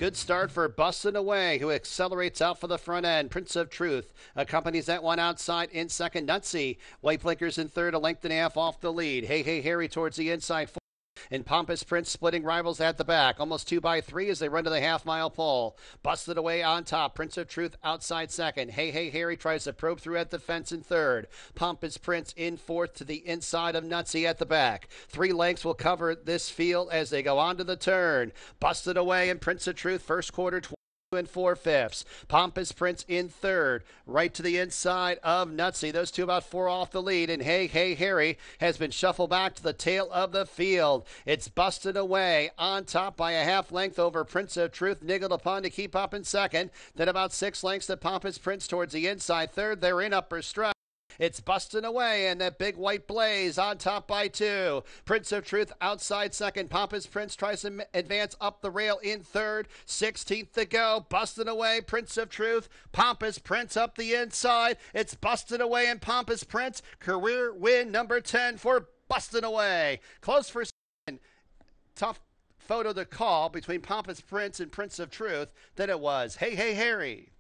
Good start for Bustin' Away, who accelerates out for the front end. Prince of Truth accompanies that one outside in second. Nutsy, White Blinkers in third, a length and a half off the lead. Hey, hey, Harry towards the inside. And Pompous Prince splitting rivals at the back. Almost 2 by 3 as they run to the half-mile pole. Busted Away on top. Prince of Truth outside second. Hey, hey, Harry tries to probe through at the fence in third. Pompous Prince in fourth to the inside of Nutsy at the back. 3 lengths will cover this field as they go on to the turn. Busted Away and Prince of Truth first quarter 4/5. Pompous Prince in third, right to the inside of Nutsy. Those two about 4 off the lead. And Hey, Hey, Harry has been shuffled back to the tail of the field. It's Busted Away on top by a half length over Prince of Truth. Niggled upon to keep up in second. Then about 6 lengths to Pompous Prince towards the inside third. They're in upper stride. It's Bustin' Away, and that big white blaze on top by 2. Prince of Truth outside second. Pompous Prince tries to advance up the rail in third. 16th to go. Bustin' Away, Prince of Truth. Pompous Prince up the inside. It's Bustin' Away and Pompous Prince. Career win number 10 for Bustin' Away. Close for second. Tough photo to call between Pompous Prince and Prince of Truth than it was Hey, Hey, Harry.